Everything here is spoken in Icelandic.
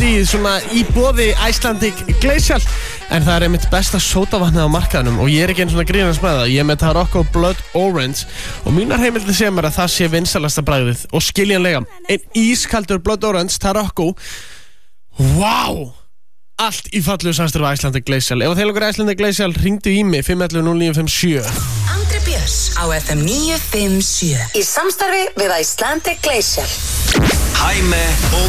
tíð svona í boði Icelandic Glacial. En það einmitt besta sódavatnið á markaðnum og ég ekki einu svona grínast með það. Ég með Tarocco Blood Orange og mínar heimildir segja mér að það sé vinsalasta bragðið og skiljanlega. Ein ískaldur Blood Orange Tarocco. Vá! Allt í fallegu samstarfi við Icelandic Glacial. Ef þeir lukkar Icelandic Glacial, ringdu í mig 511-0957. Andri Björns á FM 957 í samstarfi við Icelandic Glacial. Hæmi og